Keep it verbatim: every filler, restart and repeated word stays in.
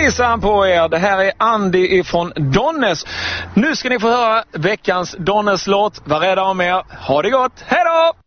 Hejsan på er! Det här är Andy ifrån Donnes. Nu ska ni få höra veckans Donnes-låt. Var rädda om er. Ha det gott. Hej då!